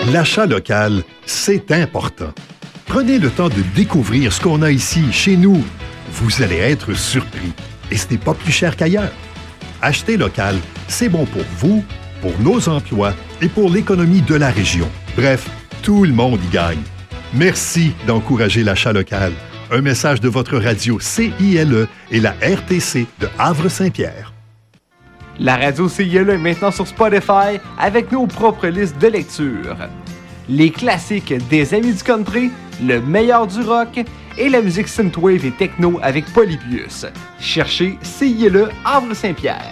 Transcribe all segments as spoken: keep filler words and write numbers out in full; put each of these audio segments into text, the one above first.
L'achat local, c'est important. Prenez le temps de découvrir ce qu'on a ici, chez nous. Vous allez être surpris. Et ce n'est pas plus cher qu'ailleurs. Acheter local, c'est bon pour vous, pour nos emplois et pour l'économie de la région. Bref, tout le monde y gagne. Merci d'encourager l'achat local. Un message de votre radio C I L E et la R T C de Havre-Saint-Pierre. La radio C I L E est maintenant sur Spotify avec nos propres listes de lecture. Les classiques des amis du country, le meilleur du rock et la musique synthwave et techno avec Polybius. Cherchez C I L E Havre-Saint-Pierre.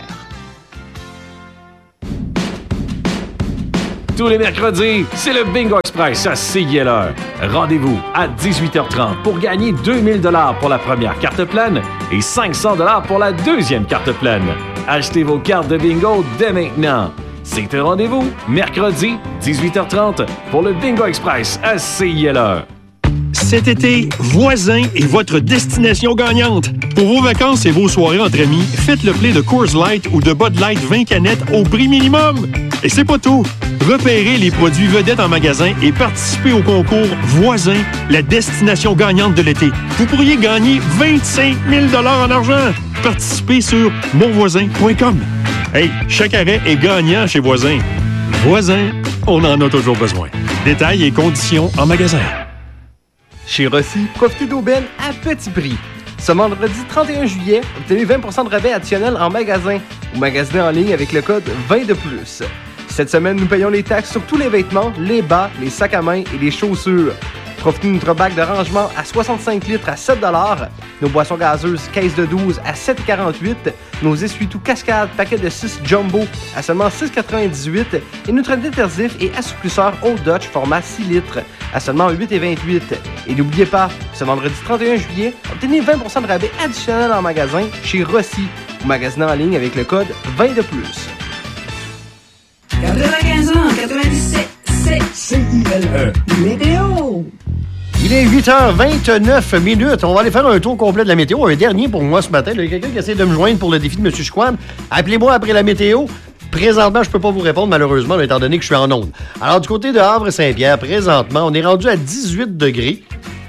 Tous les mercredis, c'est le Bingo Express à C I L E. Rendez-vous à dix-huit heures trente pour gagner deux mille dollars pour la première carte pleine et cinq cents dollars pour la deuxième carte pleine. Achetez vos cartes de bingo dès maintenant. C'est un rendez-vous, mercredi, dix-huit heures trente, pour le Bingo Express à C I L E. Cet été, Voisin est votre destination gagnante. Pour vos vacances et vos soirées entre amis, faites le play de Coors Light ou de Bud Light vingt canettes au prix minimum. Et c'est pas tout. Repérez les produits vedettes en magasin et participez au concours Voisin, la destination gagnante de l'été. Vous pourriez gagner vingt-cinq mille dollars en argent. Participez sur mon voisin point com. Hey, chaque arrêt est gagnant chez Voisin. Voisin, on en a toujours besoin. Détails et conditions en magasin. Chez Rossi, profitez d'aubaine à petit prix. Ce vendredi trente et un juillet, obtenez vingt pour cent de rabais additionnel en magasin ou magasinez en ligne avec le code vingt de plus. Cette semaine, nous payons les taxes sur tous les vêtements, les bas, les sacs à main et les chaussures. Profitez de notre bac de rangement à soixante-cinq litres à sept dollars, nos boissons gazeuses caisse de douze à sept quarante-huit, nos essuie-tout cascade paquet de six jumbo à seulement six quatre-vingt-dix-huit et notre détersif et assouplisseur Old Dutch format six litres à seulement huit vingt-huit. Et n'oubliez pas, ce vendredi trente et un juillet, obtenez vingt pour cent de rabais additionnel en magasin chez Rossi ou magasinez en ligne avec le code vingt de plus. quatre-vingt-quinze ans, quatre-vingt-dix-sept, c'est C I L E. Météo! Il est huit heures vingt-neuf minutes. On va aller faire un tour complet de la météo. Un dernier pour moi ce matin. Il y a quelqu'un qui essaie de me joindre pour le défi de M. Chicoine. Appelez-moi après la météo. Présentement, je ne peux pas vous répondre, malheureusement, étant donné que je suis en onde. Alors, du côté de Havre-Saint-Pierre, présentement, on est rendu à dix-huit degrés.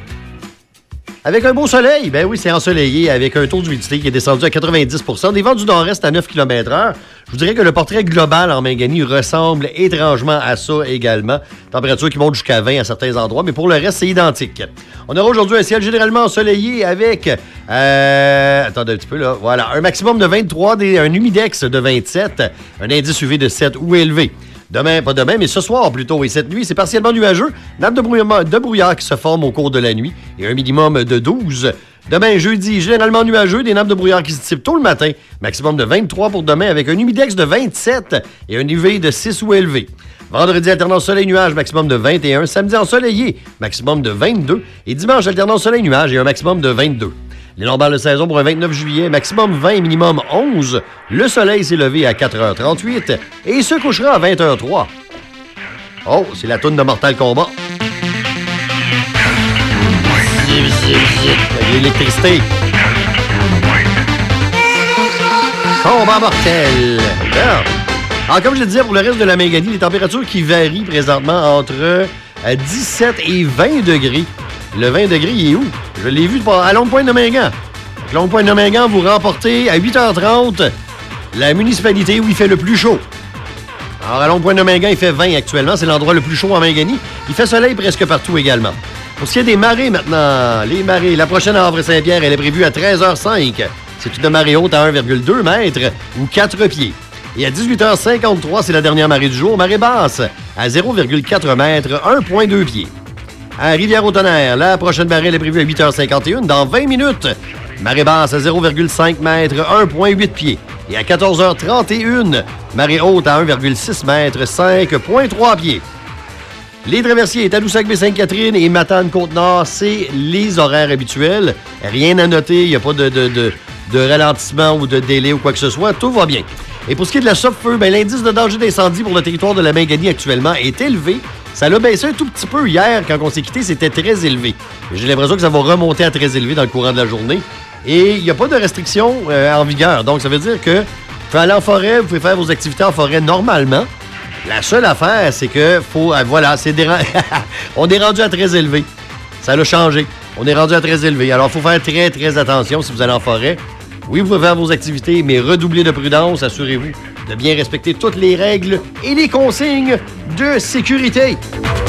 Avec un beau soleil, ben oui, c'est ensoleillé, avec un taux d'humidité qui est descendu à quatre-vingt-dix pour cent. Des vents du nord-est à neuf kilomètres heure. Je vous dirais que le portrait global en Mingani ressemble étrangement à ça également. Température qui monte jusqu'à vingt à certains endroits, mais pour le reste, c'est identique. On aura aujourd'hui un ciel généralement ensoleillé avec... Euh, attendez un petit peu, là. Voilà, un maximum de vingt-trois, des, un humidex de vingt-sept, un indice U V de sept ou élevé. Demain, pas demain, mais ce soir plutôt. Et cette nuit, c'est partiellement nuageux. Nappe de brouillard, de brouillard qui se forment au cours de la nuit et un minimum de douze. Demain, jeudi, généralement nuageux, des nappes de brouillard qui se typent tôt le matin. Maximum de vingt-trois pour demain avec un humidex de vingt-sept et un U V de six ou élevé. Vendredi, alternance soleil-nuage, maximum de vingt et un. Samedi, ensoleillé, maximum de vingt-deux. Et dimanche, alternance soleil-nuage et un maximum de vingt-deux. Les normales de saison pour un vingt-neuf juillet, maximum vingt, minimum onze. Le soleil s'est levé à quatre heures trente-huit et il se couchera à vingt heures trois. Oh, c'est la toune de Mortal Kombat. L'électricité. Combat mortel. Alors, comme je le disais, pour le reste de la Mingani, les températures qui varient présentement entre dix-sept et vingt degrés. Le vingt degrés, il est où? Je l'ai vu à Longue-Pointe de Mingan. Longue-Pointe de Mingan, vous remportez à huit heures trente la municipalité où il fait le plus chaud. Alors, à Longue-Pointe de Mingan, il fait vingt actuellement. C'est l'endroit le plus chaud en Mingani. Il fait soleil presque partout également. Pour ce qui est des marées maintenant, les marées, la prochaine à Havre-Saint-Pierre, elle est prévue à treize heures cinq. C'est une marée haute à un virgule deux mètres ou quatre pieds. Et à dix-huit heures cinquante-trois, c'est la dernière marée du jour. Marée basse à zéro virgule quatre mètres, un virgule deux pieds. À Rivière-au-Tonnerre, la prochaine marée elle est prévue à huit heures cinquante et un dans vingt minutes. Marée basse à zéro virgule cinq mètres, un virgule huit pieds. Et à quatorze heures trente et un, marée haute à un virgule six mètres, cinq virgule trois pieds. Les traversiers, Tadoussac-Baie-Sainte-Catherine et Matane-Côte-Nord, c'est les horaires habituels. Rien à noter, il n'y a pas de, de, de, de ralentissement ou de délai ou quoi que ce soit. Tout va bien. Et pour ce qui est de la Sopfeu, ben, l'indice de danger d'incendie pour le territoire de la Mingani actuellement est élevé. Ça l'a baissé un tout petit peu hier. Quand on s'est quitté, c'était très élevé. J'ai l'impression que ça va remonter à très élevé dans le courant de la journée. Et il n'y a pas de restrictions euh, en vigueur. Donc, ça veut dire que vous pouvez aller en forêt, vous pouvez faire vos activités en forêt normalement. La seule affaire, c'est que faut. euh, voilà, c'est des ren- on est rendu à très élevé. Ça l'a changé. On est rendu à très élevé. Alors, il faut faire très, très attention si vous allez en forêt. Oui, vous pouvez faire vos activités, mais redoublez de prudence. Assurez-vous de bien respecter toutes les règles et les consignes de sécurité.